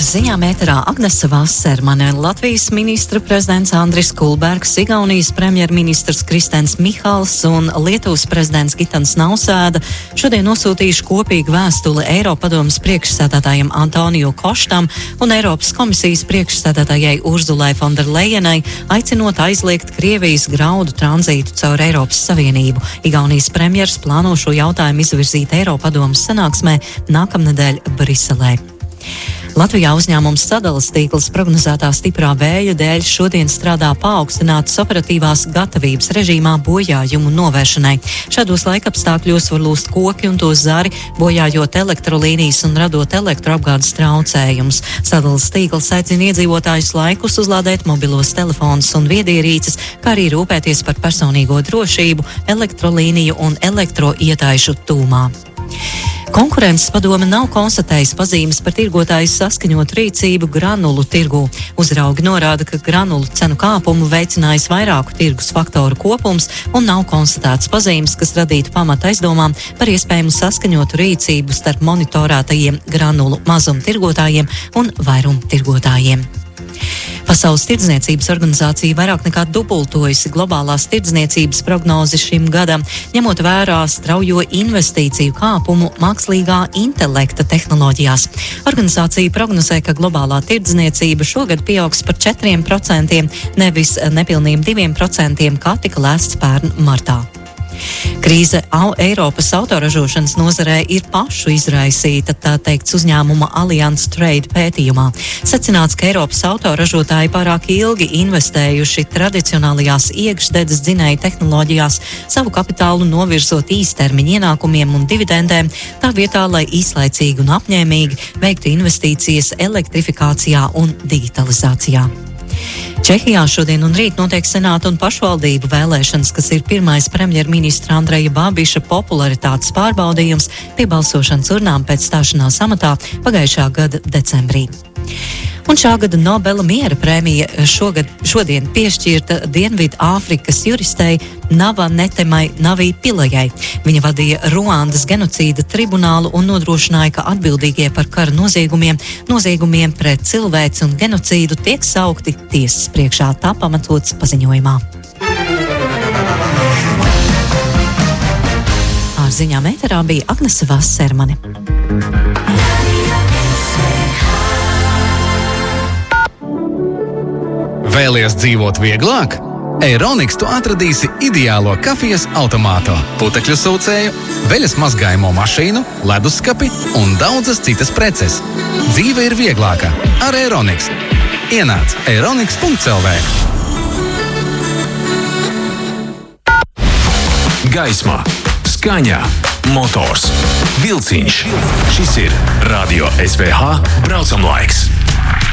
ziņām ēterā Agnese Vasermane, Latvijas ministra prezidents Andris Kulbergs, Igaunijas premjerministrs Kristens Mihals un Lietuvas prezidents Gitans Nausēda šodien nosūtījuši kopīgu vēstuli Eiropadomes priekšsēdētājam Antoniju Koštam un Eiropas komisijas priekšsēdētājai Urzulai Fonderlejenai, aicinot aizliegt Krievijas graudu tranzītu caur Eiropas Savienību. Igaunijas premjers plāno šo jautājumu izvirzīt Eiropadomes sanāksmē nākamnedēļ Briselē. Latvijā uzņēmums Sadalas tīkls prognozētā stiprā vēja dēļ šodien strādā paaugstinātas operatīvās gatavības režīmā bojājumu novēršanai. Šādos laikapstākļos var lūst koki un to zari, bojājot elektrolīnijas un radot elektroapgādes traucējumus. Sadalas tīkls aicina iedzīvotājus laikus uzlādēt mobilos telefonus un viedierīces, kā arī rūpēties par personīgo drošību, elektrolīniju un elektroietaišu tūmā. Konkurences padome nav konstatējis pazīmes par tirgotāju saskaņotu rīcību granulu tirgū. Uzraugi norāda, ka granulu cenu kāpumu veicinājis vairāku tirgus faktoru kopums un nav konstatēts pazīmes, kas radītu pamatu aizdomām par iespējamu saskaņotu rīcību starp monitorētajiem granulu mazumtirgotājiem un vairumtirgotājiem. Pasaules tirdzniecības organizācija vairāk nekā dubultojusi globālās tirdzniecības prognozi šim gadam, ņemot vērā straujo investīciju kāpumu mākslīgā intelekta tehnoloģijās. Organizācija prognozē, ka globālā tirdzniecība šogad pieaugs par 4%, nevis nepilniem 2%, kā tika lēsts pērn martā. Krīze Eiropas autoražošanas nozarē ir pašu izraisīta, tā teikts uzņēmuma Allianz Trade pētījumā. Secināts, ka Eiropas autoražotāji pārāk ilgi investējuši tradicionālajās iekšdedzes dzinēju tehnoloģijās, savu kapitālu novirzot īstermiņa ienākumiem un dividendēm, tā vietā, lai īslaicīgi un apņēmīgi veiktu investīcijas elektrifikācijā un digitalizācijā. Čehijā šodien un rīt notiek senāta un pašvaldību vēlēšanas, kas ir pirmais premjerministra Andreja Babiša popularitātes pārbaudījums pie balsošanas urnām pēc stāšanās amatā pagājušā gada decembrī. Un šā gada Nobela miera prēmija šodien piešķirta Dienvidu Āfrikas juristei Nava Netemai Navī Pilajai. Viņa vadīja Ruandas genocīda tribunālu un nodrošināja, ka atbildīgie par kara noziegumiem pret cilvēci un genocīdu tiek saukti tiesas priekšā, tā pamatots paziņojumā. Ar ziņām ēterā bija Agnese Vasermane. Vēlies dzīvot vieglāk? Eironiks tu atradīsi ideālo kafijas automātu, putekļu sūcēju, veļas mazgājumu mašīnu, leduskapi un daudzas citas preces. Dzīve ir vieglāka ar Eironiks. Ienāc eironiks.lv. Gaismā, skaņā, motors, vilciņš. Šis ir Radio SVH braucamlaiks.